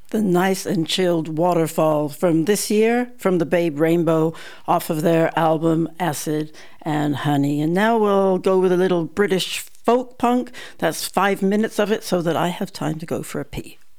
The nice and chilled waterfall from this year, from the Babe Rainbow, off of their album Acid and Honey. And now we'll go with a little British folk punk. That's 5 minutes of it so that I have time to go for a pee.